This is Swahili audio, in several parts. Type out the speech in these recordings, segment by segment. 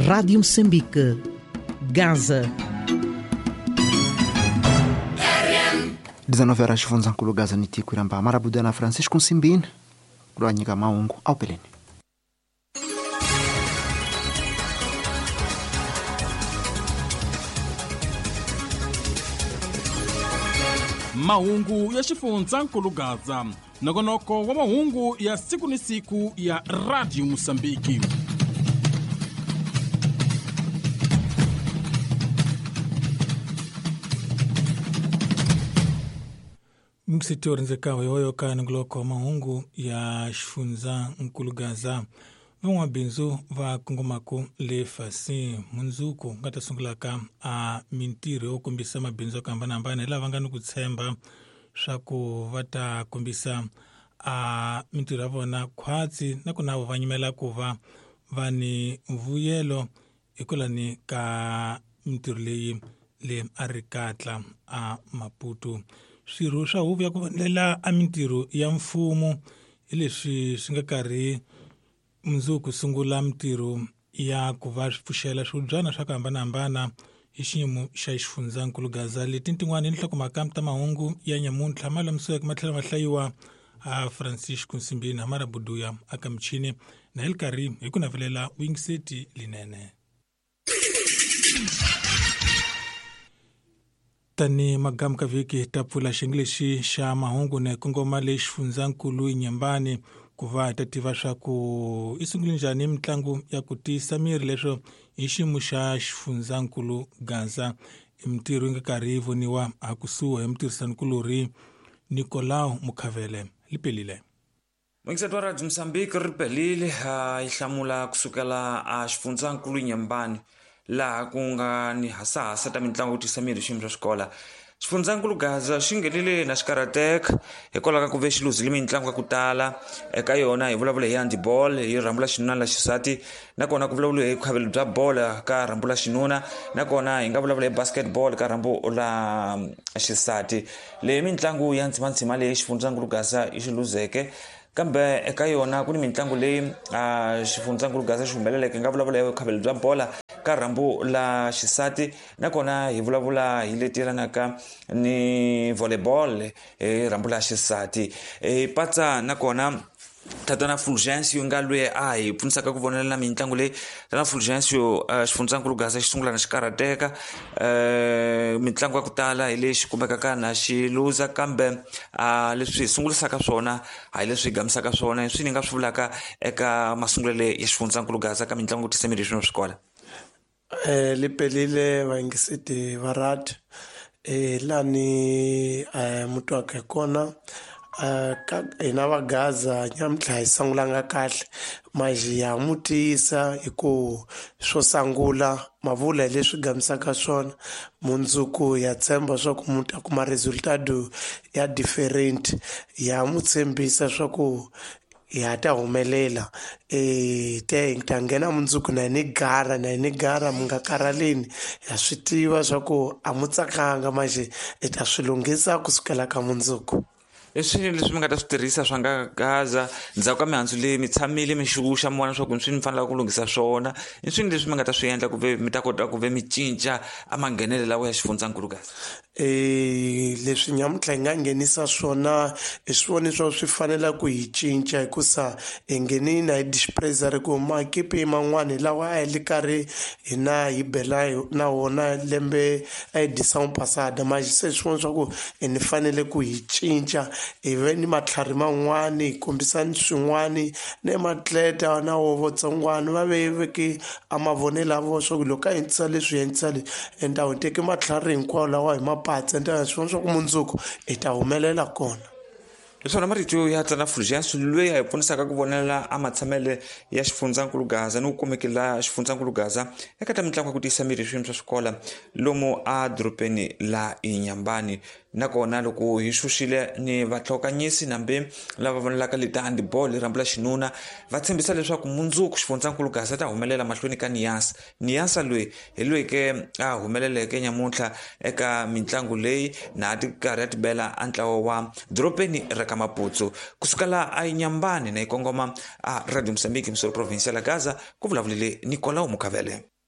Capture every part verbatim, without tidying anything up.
Rádio Moçambique, Gaza. dezenove horas vonzankulu Gaza niti kwiramba marabudana Francisco Nsimbini kulwanyika maungu au peleni. Mahungu ya xifundzakulu Gaza, nokonoko wa mahungu ya siku ni siku ya Radio Mosambiki. Mksitori nzekawe yoyo kani nguloko mahungu ya xifundzakulu Gaza. Vamwa binzu va kungumaku le fasi munzuku ngata sungulaka a mintiro yo kombisa mabinzu akambana-ambana lava nga ni ku tshemba swa ku va ta kombisa a mintiro ya vona khwatsi na ku navo va nyimela ku va va ni vuyelo hikulani ka mintiro leyi le a ri katla a Maputo. Swirho swa huvo ya ku vandlela a mintiro ya mfumo hi leswi swi nga karhi mundzuku sungula mintiro ya ku va swi pfuxela swibyana swa ku hambana-hambana hi xiyimo xa xifundzakulu Gaza. Leti tin'wana hi nhlokomhaka ta mahungu ya nyamuntlha ma lamisiweke matlhela ma hlayiwa a Francisco Nsimbini hamara buduya aka michini na hi karhi hi ku navelela wingiseti linene. Tani magamu ka viki ta pfula xinglexi xa mahungu na kongoma le xifundzakulu Nyembani ku va ta tiva swa ku i sungule njhani mitlangu ya ku tiyisa miri leswo hi xiyimo xa xifundzakulu Gaza. I mintirho yi nga karhi yi voniwa ha kusuhi hi mutirhisanikulori Nicolau Mukhavele lipelile. Mwingiseti wa Radio Mosambiki ri pelile yi hlamula kusukela a xifundzakulu Nyembani laha ku nga ni hasahasa ta mitlangu yo tiyisa miri hi xiyimo xa xikola. Xifundzakulu Gaza xi nghenile na xikarateka hikwalaho ka ku ve xi luzile mitlangu ya ku tala eka yona hi vulavula hi handball hi rhambula xinuna la xisati nakona ku vulavula hi khavelo bya bola ka rhambula xinuna nakona hi nga vulavula hi basketball ka rhambula xisati. Leyi mitlangu ya ntsimantsima leyi xifundzakulu Gaza i xi luzeke kambe eka yona ku ni mitlangu leyi a xifundzakulu Gaza xi humeleleke hi nga vulavula hi khavelo bya bola ka rhambu la xisati nakona hi vulavula hi leti yelanaka ni volleyball hi rhambu la xisati. Hi patsa nakona Tatana Fulgencio nga lwe a hi pfunisaka ku vonelela mitlangu leyi. Tatana Fulgencio xifundzakulu Gaza xi sungula na xikarateka mitlangu ya ku tala hi lexi kumekaka na xi luza kambe leswi hi sungulisaka swona a hi leswi hi gamisaka swona hi swi ni nga swi vulaka eka masungulele ya xifundzakulu Gaza ka mitlangu yo tiyisa miri hi swikola. Eh lipelile vaingiseti va radio eh lani eh mutwaka kona eh ka hina va Gaza nyamuntlha hi sangulanga kahle maji ya mutisa hi ku swo sangula mavula leswi gamisaka swona mundzuku ya tshemba swa ku muta kuma resultado ya different ya mutshembisa swa ku ya ta humelela eh te ngitangena mundzuku na ni gara na ni gara munga karaleni ya switiva swa ku amutsakanga manje eta swilungisa kusukela ka mundzuku. Leswi leswi mi nga ta swi tirhisa swa nga Gaza ndzhaku ka mihandzu leyi mi tshamile mi xuxa mi vona swa ku swi mi fanelaka ku lunghisa swona i swilo leswi mi nga ta swi endla ku ve mi ta kota ku ve mi cinca a manghenele lawa ya xifundzakulu Gaza. Eh leswi nyamuntlha hi nga nghenisa swona i swivoni swa swi fanela ku hi cinca hikusa hi nghenini hi dispressor ku makipi man'wani lawa a hi le karhi hina hi bela na wona lembe a hi disang pasada manje se swivoni swa ku hi fanele ku hi cinca ive ni matlhari man'wani kombisani swin'wani ne matleta na wo tsongwana va ve veke a mavonela vo swa ku loko a hintsa leswi hintsa le enda u teke matlhari hinkwawo lawa hi mapatsa enda swona swa ku mundzuku i ta humelela kona. Leswona marito ya Tatana Fulgencio loyi hi pfunisaka ku vonela a matshamele ya xifundzakulu Gaza ni ku kumekela xifundzakulu Gaza eka ta mitlangu ya ku tiyisa miri hi swiyimo swa swikola lomu a dorobeni la Inyambani. Nakona loko hi xuxile ni vahlokanyisi nambe lava vonelaka leti handball hi rhambula xinuna va tshembisa leswaku mundzuku xifundzakulu Gaza ta humelela mahlweni ka Niasa. Niasa loyi hi loyi ke a humeleleke nyamuntlha eka mitlangu leyi na ti karhi ya tibela a ntlawa wa dorobeni ra ka Maputo kusukela a Inyambani na ikongoma a Radio Mosambiki msoro provincial Gaza ku vulavulile Nicolau Mukhavele.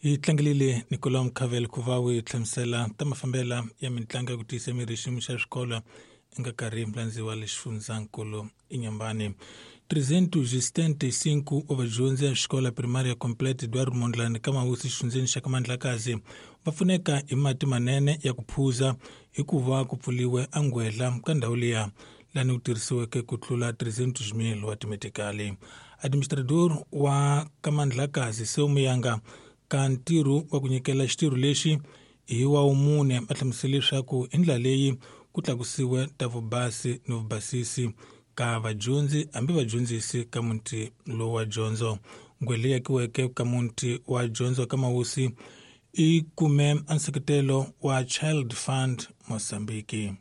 hi tlangelile Nicola Mkhavela kuvawi tlamsela tamafambela ya mintlanga ku tisa miriximo xa swikolo enkarhi mlandzi wa le xifundzakulu eNyambani. trezentos e setenta e cinco wa vadyondzi ya xikola primária complete Eduardo Mondlane ka Mawusi xifundzeni xa ka Mandlakazi va pfuneka hi mati manene ya ku phuza hikuva ku pfuliwe angwela ka ndhawu liya lani ku tirhisiweke ku tlula trezentos mil wa timetikali. Administrador wa ka Mandlakazi Seu Muyanga ka ntirho wa ku nyikela xitirho lexi hi wa umune va hlamusele leswaku hi ndlela leyi ku tlakusiwe ta vubasi ni vubasisi ka vadyondzi hambi vadyondzisi ka muti lowu wa dyondzo. Ngwele yakiweke ka muti wa dyondzo ka Mawusi i kume anseketelo wa Child Fund Mozambique.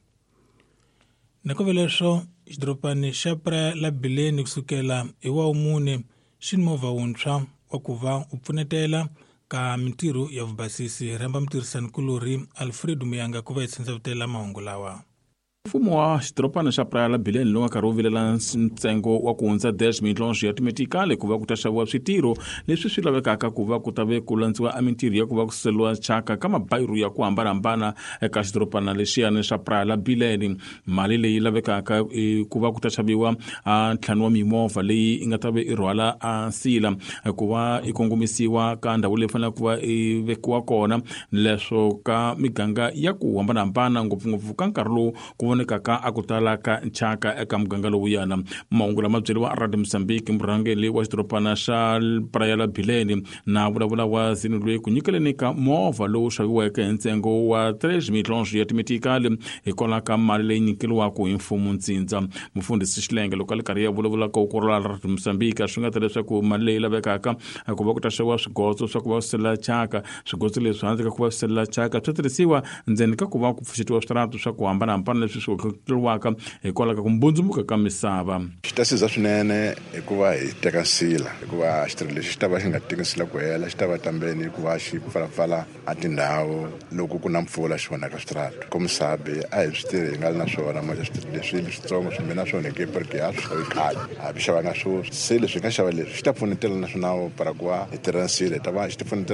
Nakovela leswo xidorobani xa Praia la Bileni kusukela hi wa umune xi ni movha wuntshwa wa ku va u pfunetela ka mintirho ya vubasisi. Rhamba mutirhisani kulori Alfredo Muyanga ku va hi tsendzavutela mahungu lawa. Mfumo wa xidorobana xa Praia la Bileni lowu nga karhi wu vilela ntsengo wa ku hundza dash mitlontlho ya timetikali ku va ku ta xaviwa switirho leswi swi lavekaka ku va ku ta ve ku landziwa a mintirho ya ku va ku seliwa chaka ka mabayiro ya ku hambanahambana eka xidorobana lexiyani xa Praia la Bileni. Mali leyi lavekaka ku va ku ta xaviwa a ntlhanu wa mimovha leyi nga ta ve i rhwala a nsila ku va i kongomisiwa ka ndhawu leyi fanele ku va i vekiwa kona leswo ka miganga ya ku hambanahambana ngopfungopfu ka nkarhi lowu ku vonekaka a ku tala ka nchaka eka muganga lowuyana. Mahungu lama byeriwa Radio Mozambique murhangeli wa xidorobana xa Praia la Bileni na vulavula wa zini loyi ku nyikeleni ka movha lowu xaviweke hi ntsengo wa tres mitlontlho ya timetikali hikwalaho ka mali leyi nyikeliwaka hi mfumo ntsindza. Mufundhisi Xilenge loko ali karhi ya vulavula ka ukoro la Radio Mozambique swi nga ta leswaku mali leyi lavekaka ku va ku ta xaviwa swigodzo swa ku va swisela chaka. Swigodzo leswi handle ka ku va swisela chaka swi tirhisiwa ndzeni ka ku va ku pfuxetiwa switarato swa ku hambanahambana leswi swi kokeriwaka hikwalaho ka ku mbundzumuka ka misava. Xi ta siza swinene hikuva hi teka nsila hikuva xitirho lexi xi ta va xi nga teki nsila ku hela xi ta va tambeni hikuva xi pfalapfala a tindhawu loko ku na mpfula xi vonaka switarato ku misabe a hi switirhi hi nga li na swona moja switirho leswi leswitsongo swimbe na swona kepereke ya swi xavi khale a vi xavanga swo se leswi hi nga xava leswi xi ta pfunetela na swinawu para ku va hi tirha nsila hi ta va xi ti pfunetela